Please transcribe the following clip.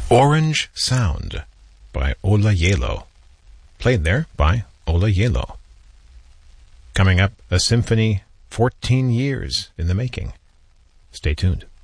Orange Sound by Ola Yelo. Played there by Ola Yelo. Coming up, a symphony 14 years in the making. Stay tuned.